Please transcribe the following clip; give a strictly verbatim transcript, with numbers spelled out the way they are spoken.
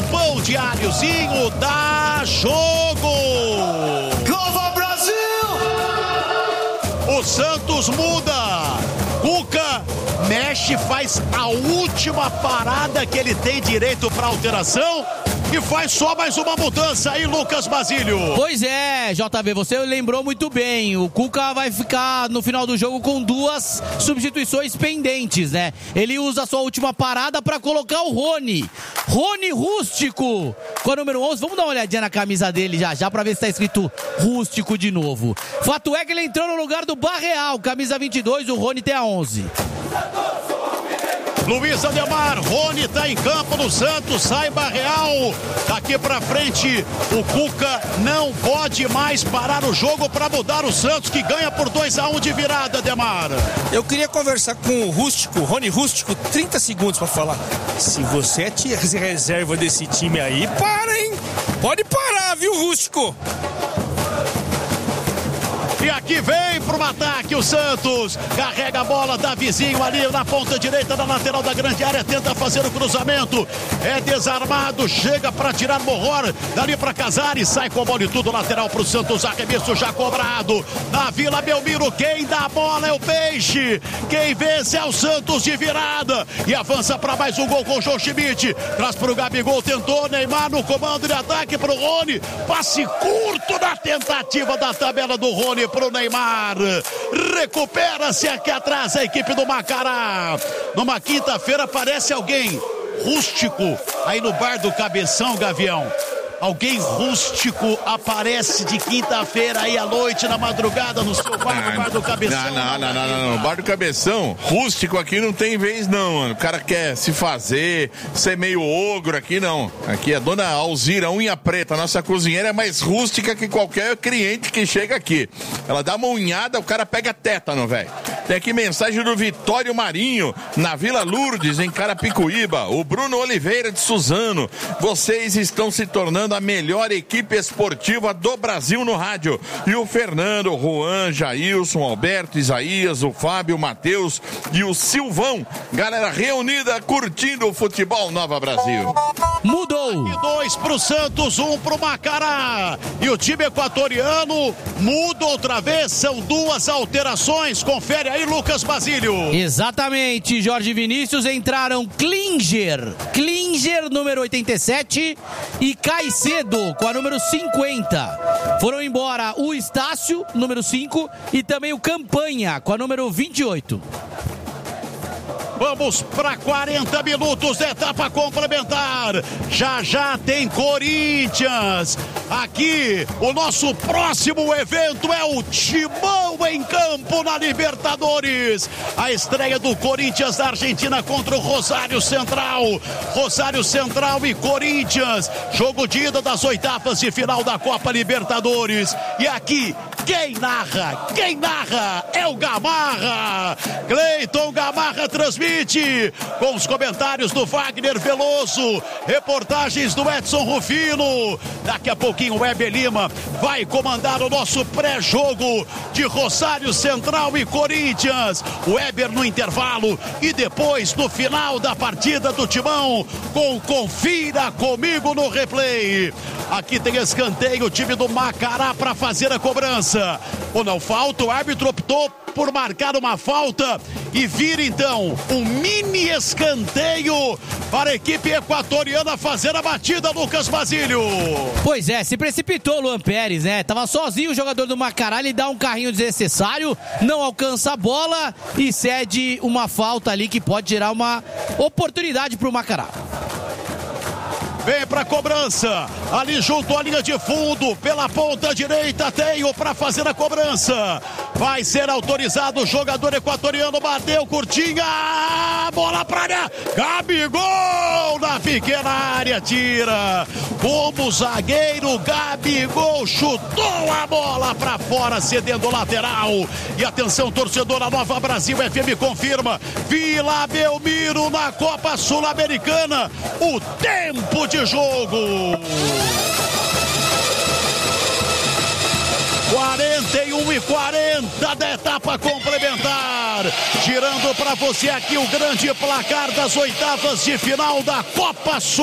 pão diáriozinho dá jogo. Nova Brasil! O Santos muda. Cuca mexe, faz a última parada que ele tem direito para alteração e faz só mais uma mudança aí, Lucas Basílio. Pois é, J V, você lembrou muito bem. O Cuca vai ficar no final do jogo com duas substituições pendentes, né? Ele usa a sua última parada para colocar o Rony. Rony Rústico com a número onze. Vamos dar uma olhadinha na camisa dele já já para ver se tá escrito Rústico de novo. Fato é que ele entrou no lugar do Barreal, camisa vinte e dois, o Rony tem a onze. Luiz Ademar, Rony tá em campo no Santos, sai Barreal. Daqui pra frente, o Cuca não pode mais parar o jogo para mudar o Santos, que ganha por dois a um de virada, Ademar. Eu queria conversar com o Rústico, Rony Rústico, trinta segundos para falar. Se você é reserva desse time aí, para, hein? Pode parar, viu, Rústico? E aqui vem pro ataque o Santos, carrega a bola, dá vizinho ali na ponta direita, na lateral da grande área, tenta fazer o cruzamento, é desarmado, chega para tirar Morror, dali para Casares, sai com a bola e tudo, lateral pro Santos, arremesso já cobrado, na Vila Belmiro, quem dá a bola é o Peixe, quem vence é o Santos de virada, e avança para mais um gol com o João Schmidt, traz pro Gabigol, tentou, Neymar no comando de ataque pro Rony, passe curto na tentativa da tabela do Rony pro Neymar, recupera-se aqui atrás a equipe do Macará. Numa quinta-feira aparece alguém rústico aí no bar do Cabeção, Gavião. Alguém rústico aparece de quinta-feira aí à noite, na madrugada, no seu bar, no bar do Cabeção. Não, não, não, não, não, não. Bar do Cabeção, rústico aqui não tem vez não, mano. O cara quer se fazer, ser meio ogro aqui, não. Aqui é Dona Alzira, unha preta, nossa cozinheira é mais rústica que qualquer cliente que chega aqui. Ela dá uma unhada, o cara pega tétano, velho. Tem aqui mensagem do Vitório Marinho, na Vila Lourdes, em Carapicuíba. O Bruno Oliveira de Suzano. Vocês estão se tornando a melhor equipe esportiva do Brasil no rádio. E o Fernando, o Juan, Jailson, Alberto, Isaías, o Fábio, o Matheus e o Silvão. Galera reunida curtindo o futebol Nova Brasil. Mudou. Aqui dois pro Santos, um pro Macará. E o time equatoriano muda outra vez. São duas alterações. Confere aí, Lucas Basílio. Exatamente, Jorge Vinícius. Entraram Klinger, Klinger número oitenta e sete e Caicedo com a número cinquenta. Foram embora o Estácio, número cinco, e também o Campanha com a número vinte e oito. Vamos para quarenta minutos da etapa complementar. Já já tem Corinthians. Aqui o nosso próximo evento é o Timão em campo na Libertadores. A estreia do Corinthians da Argentina contra o Rosário Central. Rosário Central e Corinthians. Jogo de ida das oitavas de final da Copa Libertadores. E aqui quem narra, quem narra é o Gamarra. Cleiton Gamarra transmite com os comentários do Wagner Veloso, reportagens do Edson Rufino. Daqui a pouquinho o Weber Lima vai comandar o nosso pré-jogo de Rosário Central e Corinthians. O Weber no intervalo e depois no final da partida do Timão com Confira Comigo no Replay. Aqui tem escanteio, o time do Macará para fazer a cobrança. Ou não falta, o árbitro optou por marcar uma falta e vira então um mini escanteio para a equipe equatoriana fazer a batida, Lucas Basílio. Pois é, se precipitou o Luan Pérez, né? Tava sozinho o jogador do Macará, ele dá um carrinho desnecessário, não alcança a bola e cede uma falta ali que pode gerar uma oportunidade para o Macará. Vem pra cobrança, ali junto à linha de fundo, pela ponta direita, Tenho para fazer a cobrança. Vai ser autorizado o jogador equatoriano, bateu, curtinha, bola pra área, Gabigol na pequena área, tira. Como zagueiro, Gabigol chutou a bola pra fora, cedendo lateral. E atenção, torcedor, a Nova Brasil F M confirma, Vila Belmiro na Copa Sul-Americana, o tempo de jogo. quarenta e um e quarenta da etapa complementar. Girando para você aqui o grande placar das oitavas de final da Copa Sul.